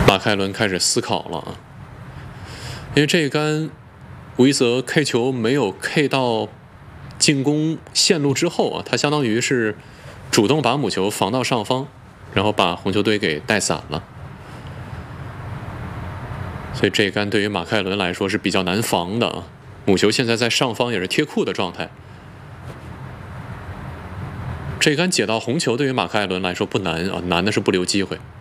马凯伦开始思考了啊，因为这一杆吴一泽 K 球没有 K 到进攻线路之后啊，他相当于是主动把母球防到上方，然后把红球队给带散了。所以这一杆对于马凯伦来说是比较难防的啊。母球现在在上方也是贴库的状态。这一杆解到红球对于马凯伦来说不难啊，难的是不留机会。